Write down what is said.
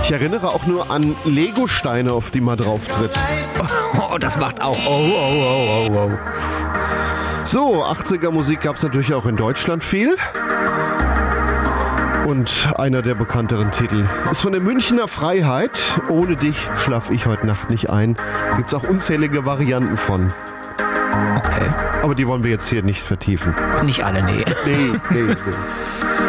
Ich erinnere auch nur an Lego-Steine, auf die man drauf tritt. Oh, das macht auch. Oh. So, 80er Musik gab es natürlich auch in Deutschland viel. Und einer der bekannteren Titel ist von der Münchner Freiheit. Ohne dich schlaf ich heute Nacht nicht ein. Gibt es auch unzählige Varianten von. Okay. Aber die wollen wir jetzt hier nicht vertiefen. Nicht alle, nee. Nee.